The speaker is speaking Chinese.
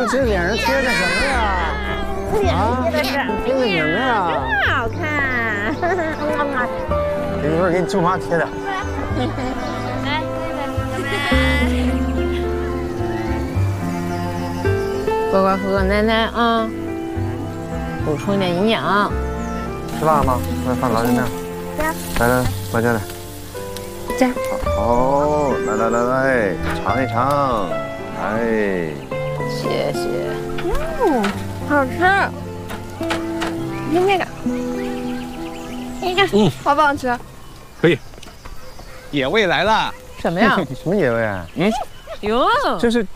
这脸上贴的什么呀？ 脸贴的什贴的什么呀？ 真好看。 一会儿给你舅妈贴点。 来，乖乖喝奶奶啊，补充点营养。 吃辣吗？来，放辣椒面。来，辣椒来。 加。 好，来，尝一尝。哎， 谢谢。好吃。那个，好不好吃？ 可以。野味来了。 什么呀？ 什么野味啊？ 哟， 这是